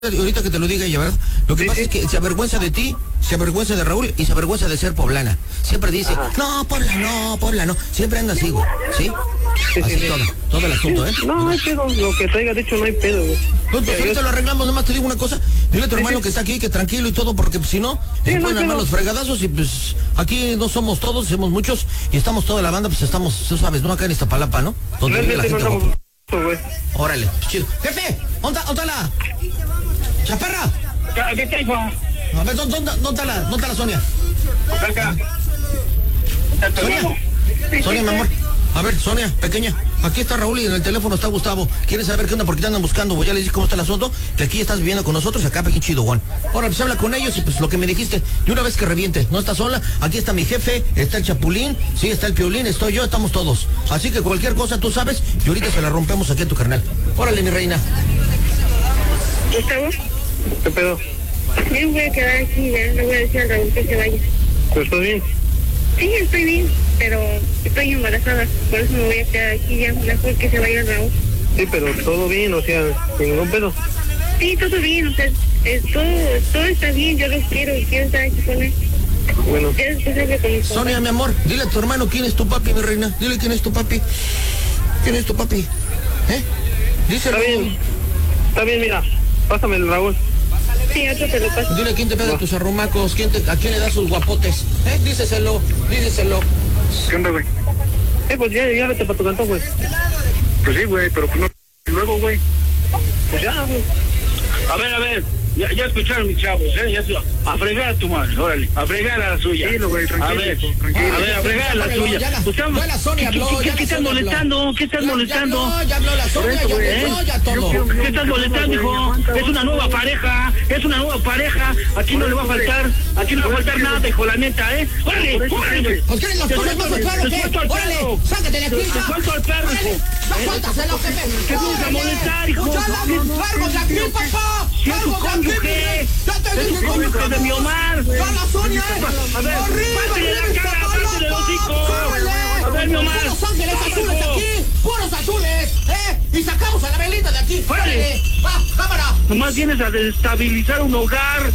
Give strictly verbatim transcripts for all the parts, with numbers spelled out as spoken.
ahorita que te lo diga ella, ¿verdad? Lo que sí, pasa sí. es que se avergüenza de ti, se avergüenza de Raúl y se avergüenza de ser poblana. Siempre dice, ajá, no, Puebla no, Puebla no. Siempre anda así, güey, ¿sí? Sí, así sí, todo, sí. todo el asunto, ¿eh? No, no hay pedo, lo que traiga, de hecho no hay pedo, güey. Pues, pues ahorita lo arreglamos, nomás te digo una cosa. Dile a tu sí, hermano sí. que está aquí, que tranquilo y todo, porque si no, sí, se no pueden armar los fregadazos y pues aquí no somos todos, somos muchos y estamos toda la banda, pues estamos, tú sabes, ¿no? Acá en Iztapalapa, ¿no? Donde vive la gente. No güey. Órale, chido. Jefe, ¿dónde está la chaparra? ¿Qué te hijo? A ver, ¿dónde, dónde, dónde está la, dónde está la Sonia? Acá. Sonia, Sonia, mi amor. A ver, Sonia, pequeña, aquí está Raúl y en el teléfono está Gustavo. ¿Quieres saber qué onda? ¿Por qué te andan buscando? Pues ya les dije cómo está el asunto, que aquí estás viviendo con nosotros, acá, pequín chido, Juan. Ahora, pues habla con ellos y pues lo que me dijiste, de una vez que reviente, no estás sola, aquí está mi jefe, está el Chapulín, sí, está el Piolín, estoy yo, estamos todos. Así que cualquier cosa tú sabes, y ahorita se la rompemos aquí a tu carnal. Órale, mi reina. ¿Gustavo? ¿Qué pedo? Yo voy a quedar aquí, ya le voy a decir al Raúl que se vaya. ¿Pero estás bien? Sí, estoy bien, pero estoy embarazada, por eso me voy a quedar aquí, ya mejor que se vaya el Raúl. Sí, pero todo bien, o sea, sin ningún pedo. Sí, todo bien, o sea, es, todo, todo está bien, yo lo quiero, quiero estar aquí con él. Bueno. Quiero estar con mi Sonia, mi amor, dile a tu hermano quién es tu papi, mi reina, dile quién es tu papi. ¿Quién es tu papi? ¿Eh? Díselo. Está bien, está bien, mira, pásame el Raúl. Sí, otro te lo paso. Dile quién te pega tus arrumacos, quién te, a quién le da sus guapotes. ¿Eh? Díceselo, díceselo. ¿Qué onda, güey? Eh, pues ya, ya vete para tu cantón, güey. Pues sí, güey, pero pues no. Y luego, güey. Pues ya, güey. A ver, a ver. Ya, ya escucharon mis chavos, ¿eh? Ya, a fregar a tu madre, órale. A fregar a la suya. Tranquilo, güey, tranquilo. A ver, tranquilo. A ver, a fregar a la suya. Ya la, ya la Sonia habló, ¿Qué, qué, qué estás molestando? ¿Qué estás molestando? Ya, ya habló la Sonia, ya habló, ya todo. ¿Qué estás molestando, hijo? Es una nueva pareja, es una nueva pareja. Aquí no le va a faltar, aquí no le va a faltar nada, hijo, la neta, ¿eh? ¡Órale, órale! ¿Pues quieres los pones más claro qué? ¡Órale! ¡Sácate de aquí! ¡Te suelto al perro, hijo! ¡Suéltaselo, jefe! ¿Qué te vas a molestar, hijo? ¡Largo de aquí, papá! ¡Si es tu cónyuge! ¡Es tu cónyuge de mi Omar! ¡A la Sonia! A ver, pásale la cara, pásale los hijos. A ver, mi Omar. ¡Puros ángeles azules aquí! ¡Puros azules! ¿Eh? ¡Y sacamos a la velita de aquí! ¡Órale! ¡Va, cámara! Nomás vienes a desestabilizar un hogar.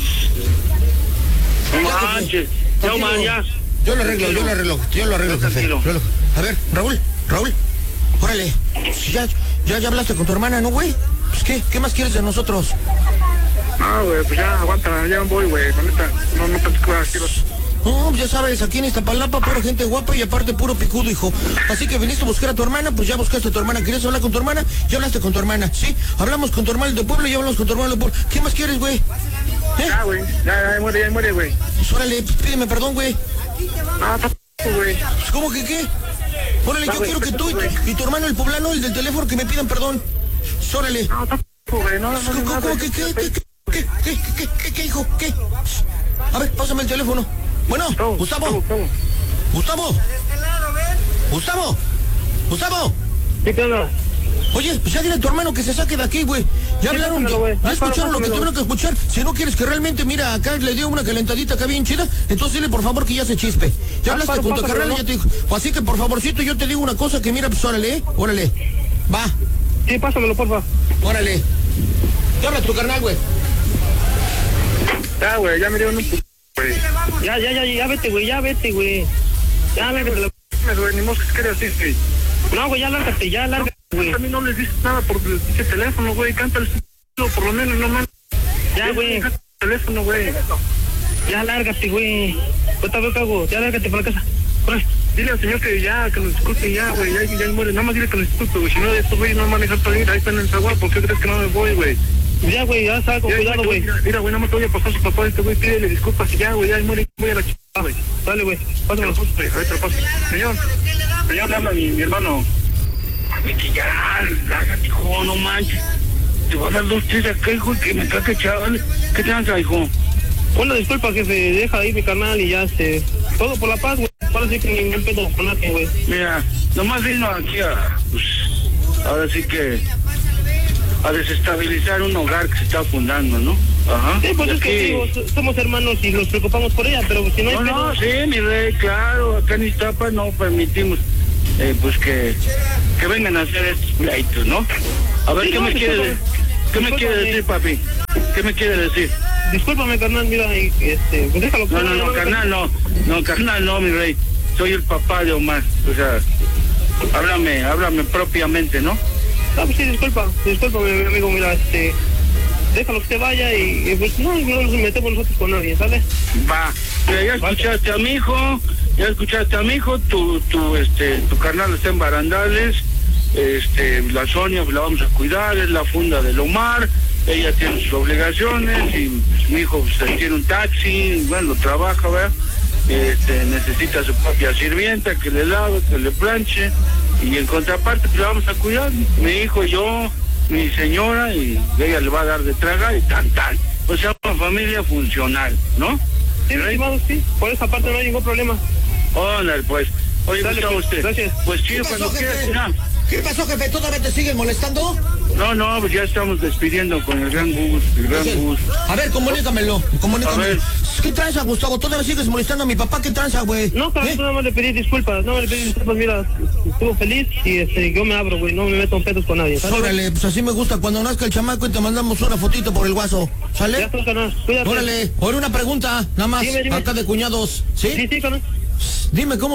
No manches. Ya, Omar, ya. Yo lo arreglo, yo lo arreglo, yo lo arreglo, jefe. A ver, Raúl, Raúl, órale. Ya, ya, ya hablaste con tu hermana, ¿no, güey? Pues, ¿qué? ¿Qué más quieres de nosotros? No, güey, pues ya, aguanta, ya voy, güey. Con esta, no, no te cuidas, tiros. No, ya sabes, aquí en Iztapalapa, pura gente guapa y aparte puro picudo, hijo. Así que viniste a buscar a tu hermana, pues ya buscaste a tu hermana. ¿Querías hablar con tu hermana? Ya hablaste con tu hermana, ¿sí? Hablamos con tu hermano de pueblo y ya hablamos con tu hermano de pueblo. ¿Qué más quieres, güey? ¿Eh? Ya, güey, ya, ya muere, ya muere, güey. Pues órale, pues, pídeme perdón, güey. Ah, está güey. Pues, ¿cómo que qué? Órale, yo quiero que tú y, y tu hermano, el poblano, el del teléfono, que me pidan perdón. Pues, órale. No, está güey, no, no, no. ¿Cómo, cómo que qué, qué, qué, qué, qué, qué, qué, qué, hijo, qué? A ver, pásame el teléfono. Bueno, Gustavo. Gustavo. Gustavo. Gustavo. Gustavo. ¿Qué tal? Oye, pues ya dile a tu hermano que se saque de aquí, güey. Ya hablaron, ya, ya escucharon lo que tuvieron que escuchar. Si no quieres que realmente, mira, acá le dio una calentadita acá bien chida, entonces dile por favor que ya se chispe. Ya hablaste con tu carnal y ya te dijo. Así que por favorcito yo te digo una cosa que mira, pues órale, ¿eh? Órale. Va. Sí, pásamelo, porfa. Órale. ¿Qué habla tu carnal, güey? Ya, güey, ya me dieron un p... güey. Ya, ya, ya, ya vete, güey, ya vete, güey. Ya, vete, güey, ni mosca que querías así, no, güey, ya lárgate, ya lárgate, güey. A mí no les dices nada por el pinche teléfono, güey. Canta el por lo menos, no mames. Ya, güey. Canta el teléfono, güey. Ya lárgate, güey. Cuenta, veo cago. Ya lárgate para la casa. Corre. Dile al señor que ya, que nos disculpe, ya, güey. Ya, ya muere. Nada más dile que nos disculpe, güey. Si no, estos güey no manejan para ir. Ahí están en el zaguán. ¿Por qué crees que no me voy, güey? Ya, güey, ya está con cuidado, güey. Mira, güey, nada más te voy a pasar a su papá. Este güey, pídele disculpas y ya, güey. Ya muere. Voy a la ch... güey. Dale, güey. Pásame. Ahorita lo paso. Señor. Señor, habla mi, mi hermano. Que ya, lárgate, hijo, no manches. Te voy a dar dos, tres acá, hijo, que me caque, chaval. ¿Qué te lanza, hijo? Bueno, disculpa, jefe, deja ahí mi canal y ya se... Todo por la paz, güey. Ahora sí que ningún pedo con nadie, güey. Mira, nomás vino aquí a... Pues, ahora sí que... a desestabilizar un hogar que se está fundando, ¿no? Ajá. Sí, pues es que digo, somos hermanos y nos preocupamos por ella, pero si no hay No, pedo... no, sí, mi rey, claro. Acá en Iztapa no permitimos... Eh, pues que... que vengan a hacer estos pleitos, ¿no? A ver, sí, ¿qué no, me pues, quiere todo... de... ¿Qué me quiere decir, papi? ¿Qué me quiere decir? Discúlpame, carnal, mira, y, este, pues déjalo. No, no, no, carnal, no. No, carnal, no, mi rey. Soy el papá de Omar. O sea, háblame, háblame propiamente, ¿no? Ah, pues sí, disculpa, disculpa, mi amigo, mira, este, déjalo que se vaya y, y pues no, no nos metemos nosotros con nadie, ¿sale? Va, mira, ya escuchaste a mi hijo, ya escuchaste a mi hijo, tu, tu, este, tu carnal está en barandales, este, la Sonia la vamos a cuidar, es la funda del Omar, ella tiene sus obligaciones y pues, mi hijo pues, tiene un taxi, bueno, trabaja, ¿verdad? Este, necesita su propia sirvienta que le lave, que le planche, y en contraparte pues la vamos a cuidar, mi hijo, yo, mi señora, y ella le va a dar de tragar y tan tan. O sea, una familia funcional, ¿no? Sí, estimado, sí, por esa parte no hay ningún problema. Órale, pues. Oye, Dale, ¿cómo está pues, usted? gracias. Pues ¿Qué chido, pasó, cuando jefe? quieras, ya. ¿Qué pasó, jefe? ¿Todavía te siguen molestando? No, no, pues ya estamos despidiendo con el gran Gus, el gran Gus. A ver, comunícamelo, A comunícamelo. ver. ¿Qué tranza, Gustavo? ¿Todavía sigues molestando a mi papá? ¿Qué tranza, güey? No, carnal, ¿Eh? nada más le pedí disculpas, no le pedí disculpas, mira, estuvo feliz y este, yo me abro, güey, no me meto en pedos con nadie, ¿sale? Órale, pues así me gusta. Cuando nazca el chamaco y te mandamos una fotito por el guaso. Ya ¿Sale? está, carnal, cuídate. Órale, ahora una pregunta, nada más, Dime, dime. acá de cuñados, ¿sí? Sí, sí, carnal. Dime, ¿cómo